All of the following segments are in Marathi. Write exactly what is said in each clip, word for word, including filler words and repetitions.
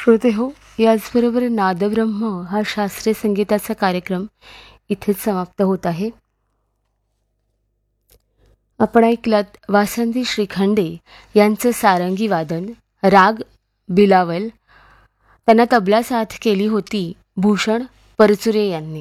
श्रोते हो, याचबरोबर नादब्रह्म हा शास्त्रीय संगीताचा कार्यक्रम इथेच समाप्त होत आहे. आपण ऐकलात वासंती श्रीखंडे यांचं सारंगी वादन, राग बिलावल. त्यांना तबला साथ केली होती भूषण परचुरे यांनी.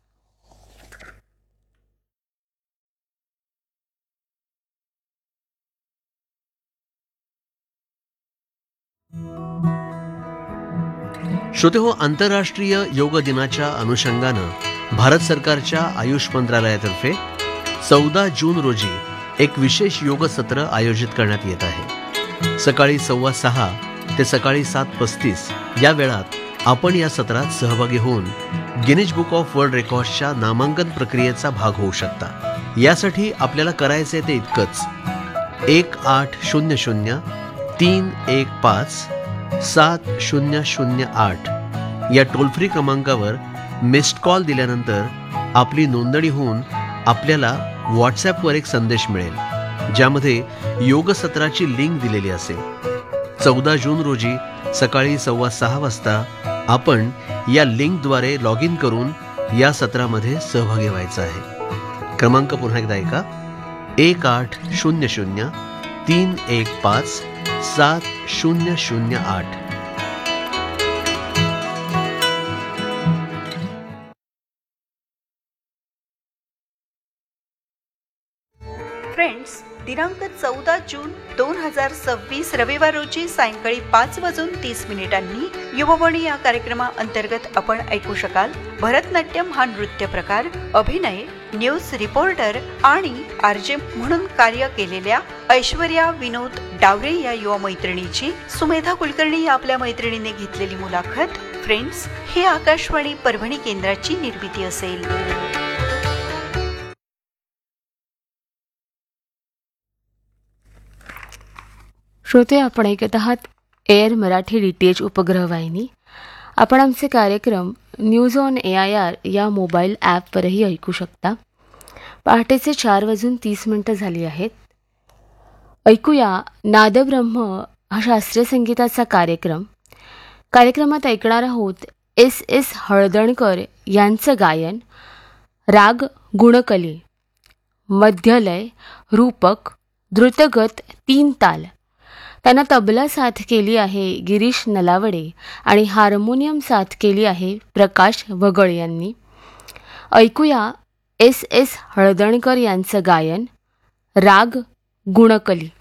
श्रोते हो, आंतरराष्ट्रीय योग दिनाच्या अनुषंगानं भारत सरकारच्या आयुष मंत्रालयातर्फे चौदा जून रोजी एक विशेष योग सत्र आयोजित करण्यात येत आहे. सकाळी सव्वा सहा ते सकाळी सात पस्तीस या वेळात आपण या सत्रात सहभागी होऊन गिनीज बुक ऑफ वर्ल्ड रेकॉर्ड्सच्या नामांकन प्रक्रियेचा भाग होऊ शकता. यासाठी आपल्याला करायचे ते इतकंच: एक आठ शून्य शून्य तीन एक पाच सात शून्य शून्य आठ या टोल फ्री क्रमांकावर मिस्ड कॉल दिल्यानंतर आपली नोंदणी होऊन आपल्याला व्हॉट्सॲपवर एक संदेश मिळेल, ज्यामध्ये योग सत्राची लिंक दिलेली असेल. चौदा जून रोजी सकाळी सव्वा सहा वाजता आपण या लिंकद्वारे लॉग इन करून या सत्रामध्ये सहभागी व्हायचं आहे. क्रमांक पुन्हा एकदा ऐका: एक आठ शून्य शून्य तीन एक पाच सात शून्य शून्य आठ. फ्रेंड्स, दिनांक चौदा जून दोन हजार सव्वीस रविवार रोजी सायंकाळी पाच वाजून तीस मिनिटांनी युववाणी या कार्यक्रमाअंतर्गत आपण ऐकू शकाल भरतनाट्यम हा नृत्य प्रकार, अभिनय, न्यूज रिपोर्टर आणि आरजे म्हणून कार्य केलेल्या ऐश्वर्या विनोद डावरे या युवा मैत्रिणीची सुमेधा कुलकर्णी या आपल्या मैत्रिणीने घेतलेली मुलाखत. फ्रेंड्स, ही आकाशवाणी परभणी केंद्राची निर्मिती असेल. श्रोते, आपण ऐकत आहात air Marathi D T H उपग्रह वाहिनी. आपण आमचे कार्यक्रम news on A I R या मोबाईल ॲपवरही ऐकू शकता. पहाटेचे चार वाजून तीस मिनटं झाली आहेत. ऐकूया नादब्रह्म हा शास्त्रीय संगीताचा कार्यक्रम. कार्यक्रमात ऐकणार आहोत एस एस हळदणकर यांचं गायन, राग गुणकली, मध्यलय, रूपक, द्रुतगत, तीन ताल. त्यांना तबला साथ केली आहे गिरीश नलावडे आणि हार्मोनियम साथ केली आहे प्रकाश वगळ यांनी. ऐकूया एस एस हळदणकर यांचं गायन, राग गुणकली.